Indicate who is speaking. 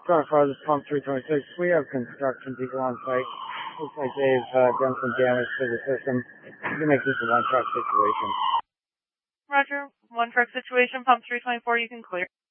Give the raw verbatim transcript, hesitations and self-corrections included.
Speaker 1: twenty-four, this is pump three twenty-six. We have construction people on site. Looks like they've uh, done some damage to the system. You can make this a one truck situation.
Speaker 2: Roger, one truck situation, pump three twenty-four, you can clear.